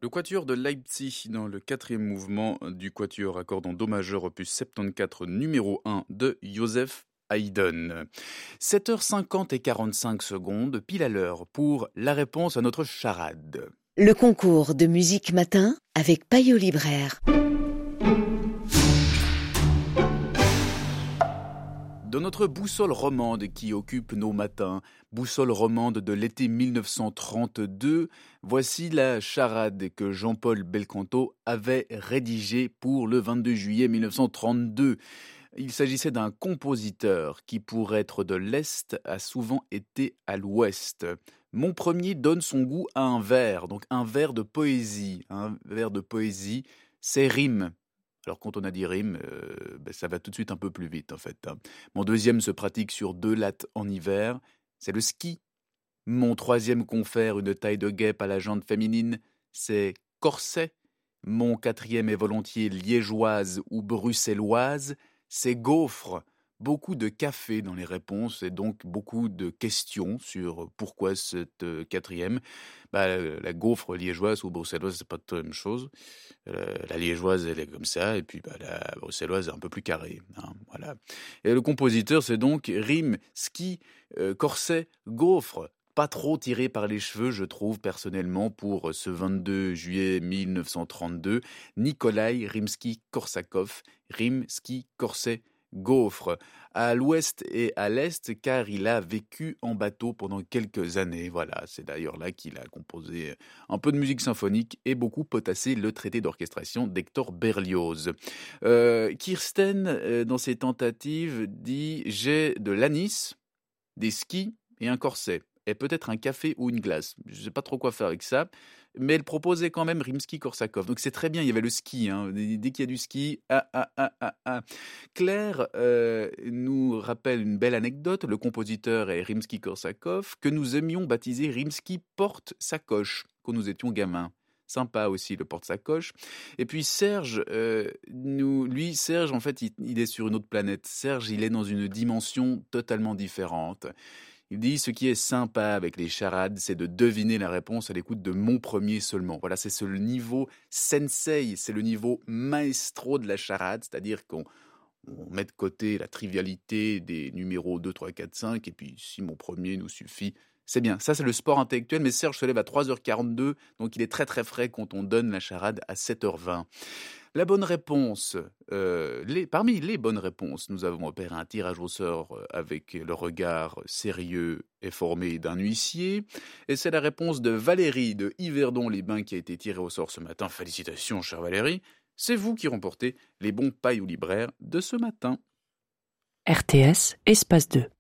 Le quatuor de Leipzig dans le quatrième mouvement du quatuor à cordes en do majeur opus 74 numéro 1 de Joseph Haydn. 7h50 et 45 secondes, pile à l'heure pour la réponse à notre charade. Le concours de musique matin avec Payot Libraire. Dans notre boussole romande qui occupe nos matins, boussole romande de l'été 1932, voici la charade que Jean-Paul Belcanto avait rédigée pour le 22 juillet 1932. Il s'agissait d'un compositeur qui, pour être de l'Est, a souvent été à l'Ouest. Mon premier donne son goût à un vers, donc un vers de poésie. Un vers de poésie, c'est rime. Alors quand on a dit rime, ça va tout de suite un peu plus vite en fait. Mon deuxième se pratique sur 2 lattes en hiver, c'est le ski. Mon troisième confère une taille de guêpe à la jante féminine, c'est corset. Mon quatrième est volontiers liégeoise ou bruxelloise, c'est gaufre. Beaucoup de café dans les réponses et donc beaucoup de questions sur pourquoi cette quatrième. La gaufre liégeoise ou bruxelloise, c'est pas la même chose. La liégeoise, elle est comme ça, et puis la bruxelloise est un peu plus carrée. Voilà. Et le compositeur, c'est donc rime, ski, corset, gaufre. Pas trop tiré par les cheveux, je trouve, personnellement, pour ce 22 juillet 1932. Nikolai Rimsky-Korsakov, Rimsky-Korset, gaufre, à l'ouest et à l'est, car il a vécu en bateau pendant quelques années. Voilà, c'est d'ailleurs là qu'il a composé un peu de musique symphonique et beaucoup potassé le traité d'orchestration d'Hector Berlioz. Kirsten, dans ses tentatives, dit « J'ai de l'anis, des skis et un corset. Et peut-être un café ou une glace. Je ne sais pas trop quoi faire avec ça. » Mais elle proposait quand même Rimsky-Korsakov. Donc c'est très bien, il y avait le ski. Dès qu'il y a du ski, Claire nous rappelle une belle anecdote. Le compositeur est Rimsky-Korsakov, que nous aimions baptiser Rimsky porte-sacoche, quand nous étions gamins. Sympa aussi, le porte-sacoche. Et puis Serge, Serge, en fait, il est sur une autre planète. Serge, il est dans une dimension totalement différente. Il dit « Ce qui est sympa avec les charades, c'est de deviner la réponse à l'écoute de mon premier seulement. » Voilà, c'est le niveau sensei, c'est le niveau maestro de la charade, c'est-à-dire qu'on met de côté la trivialité des numéros 2, 3, 4, 5, et puis si mon premier nous suffit, c'est bien. Ça, c'est le sport intellectuel, mais Serge se lève à 3h42, donc il est très très frais quand on donne la charade à 7h20. La bonne réponse, parmi les bonnes réponses, nous avons opéré un tirage au sort avec le regard sérieux et formé d'un huissier. Et c'est la réponse de Valérie de Yverdon-les-Bains qui a été tirée au sort ce matin. Félicitations, chère Valérie. C'est vous qui remportez les bons Payot Libraire de ce matin. RTS, espace 2.